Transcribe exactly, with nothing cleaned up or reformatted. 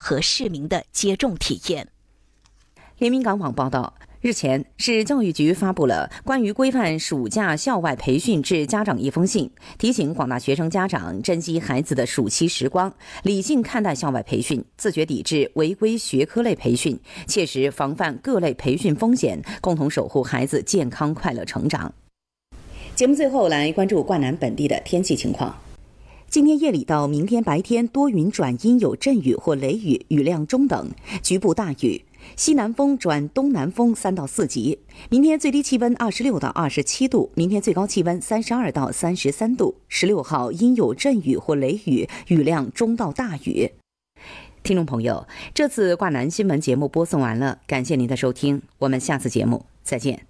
和市民的接种体验。 连云港网报道，日前，市教育局发布了关于规范暑假校外培训致家长一封信，提醒广大学生家长珍惜孩子的暑期时光，理性看待校外培训，自觉抵制违规学科类培训，切实防范各类培训风险，共同守护孩子健康快乐成长。节目最后来关注灌南本地的天气情况。今天夜里到明天白天多云转阴，有阵雨或雷雨，雨量中等，局部大雨。西南风转东南风三到四级。明天最低气温二十六到二十七度，明天最高气温三十二到三十三度。十六号阴有阵雨或雷雨，雨量中到大雨。听众朋友，这次挂南新闻节目播送完了，感谢您的收听，我们下次节目再见。